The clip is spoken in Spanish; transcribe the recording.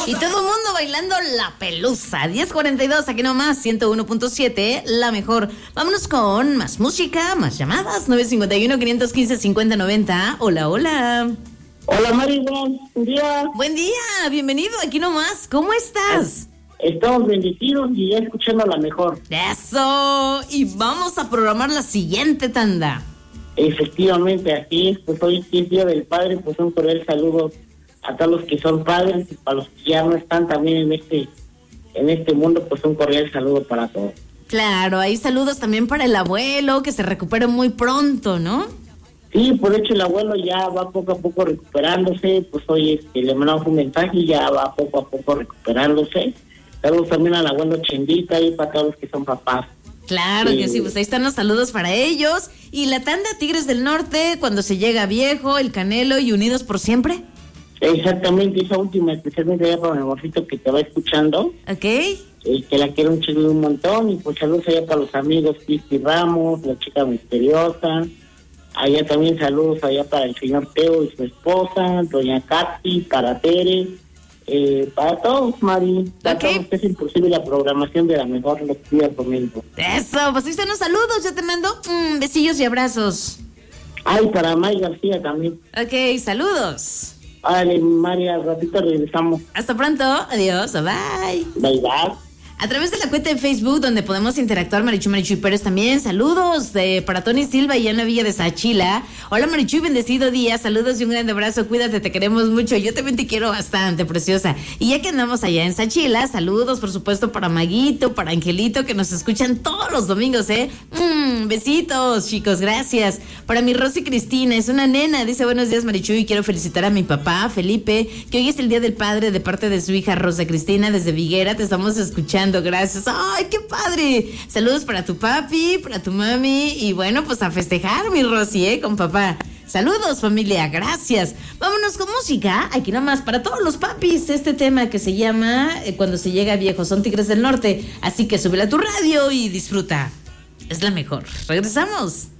Y todo el mundo bailando La Pelusa. 10:42, aquí nomás, 101.7, la mejor. Vámonos con más música, más llamadas. 951-515-5090. Hola, hola. Hola, Mari, buen día. Buen día, bienvenido, aquí nomás. ¿Cómo estás? Estamos bendecidos y ya escuchando la mejor. Eso, y vamos a programar la siguiente tanda. Efectivamente, así es. Pues hoy es Día del Padre, pues un cordial saludo a todos los que son padres y para los que ya no están también en este mundo, pues un cordial saludo para todos. Claro, hay saludos también para el abuelo, que se recupere muy pronto, ¿no? Sí, por hecho el abuelo ya va poco a poco recuperándose, pues hoy le mandamos un mensaje y ya va poco a poco recuperándose. Saludos también al abuelo Chendita y para todos los que son papás. Claro que sí, pues ahí están los saludos para ellos. Y la tanda Tigres del Norte, cuando se llega viejo, El Canelo y Unidos por Siempre. Exactamente, esa última, especialmente allá para mi amorcito que te va escuchando. Ok. Que la quiero un montón. Y pues saludos allá para los amigos Cristi Ramos, la chica misteriosa. Allá también saludos allá para el señor Teo y su esposa, doña Katy, para Tere. Para todos, Mari. Para todos, es imposible la programación de la mejor los días domingo. Eso, pues ahí están los saludos. Yo te mando besillos y abrazos. Ay, para Mari García también. Ok, saludos. Vale, Mari, al ratito regresamos. Hasta pronto. Adiós. Bye. Bye, bye. A través de la cuenta de Facebook, donde podemos interactuar, Marichuy Pérez también. Saludos para Tony Silva y Ana Villa de Sachila. Hola, Marichuy, bendecido día. Saludos y un gran abrazo. Cuídate, te queremos mucho. Yo también te quiero bastante, preciosa. Y ya que andamos allá en Sachila, saludos, por supuesto, para Maguito, para Angelito, que nos escuchan todos los domingos, ¿eh? Besitos, chicos, gracias. Para mi Rosy Cristina, es una nena. Dice, buenos días, Marichuy. Quiero felicitar a mi papá, Felipe, que hoy es el Día del Padre de parte de su hija Rosa Cristina desde Viguera. Te estamos escuchando. Gracias. ¡Ay, qué padre! Saludos para tu papi, para tu mami. Y bueno, pues a festejar, mi Rosy, con papá. Saludos, familia. Gracias. Vámonos con música. Aquí nomás para todos los papis. Este tema que se llama Cuando se llega viejo. Son Tigres del Norte. Así que súbela a tu radio y disfruta. Es la mejor. Regresamos.